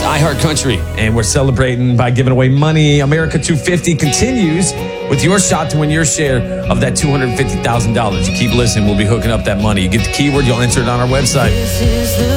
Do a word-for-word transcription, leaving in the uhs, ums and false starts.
iHeart Country, and we're celebrating by giving away money. America two fifty continues with your shot to win your share of that two hundred fifty thousand dollars. You keep listening, we'll be hooking up that money. You get the keyword, you'll enter it on our website.